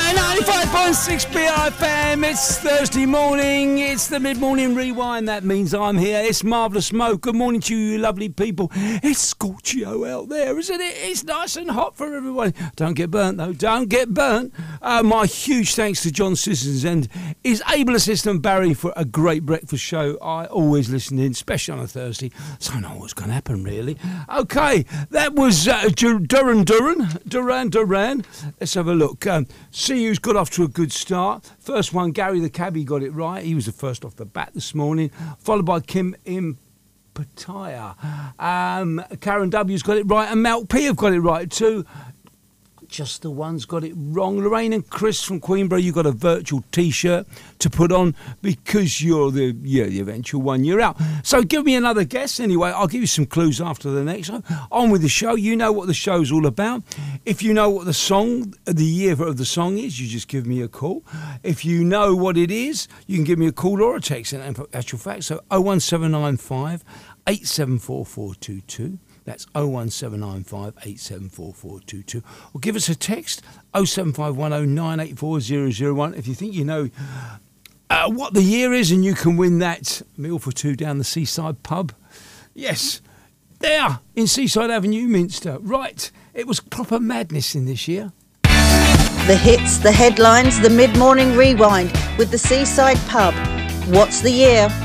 95.6 BFM, it's Thursday morning, it's the mid-morning rewind, that means I'm here, it's Marvellous Mo, good morning to you lovely people, it's Scorchio out there, isn't it? It's nice and hot for everyone, don't get burnt though, don't get burnt. My huge thanks to John Sissons and his able assistant Barry for a great breakfast show. I always listen in, especially on a Thursday, so I know what's going to happen really. Okay, that was Duran. Let's have a look. See who's got off to a good start. First one, Gary the Cabbie got it right. He was the first off the bat this morning. Followed by Kim Pataya. Karen W's got it right. And Mel P have got it right too. Just the one's got it wrong. Lorraine and Chris from Queenborough, you got a virtual T-shirt to put on because you're the eventual one. You're out. So give me another guess. Anyway, I'll give you some clues after the next one. On with the show. You know what the show's all about. If you know what the year of the song is, you just give me a call. If you know what it is, you can give me a call or a text. And actual fact, so 01795 874422. That's 01795 874422. Or give us a text 07510 984 001 if you think you know what the year is and you can win that meal for two down the Seaside pub. Yes, there in Seaside Avenue, Minster. Right, it was proper madness in this year. The hits, the headlines, the mid-morning rewind with the Seaside pub. What's the year?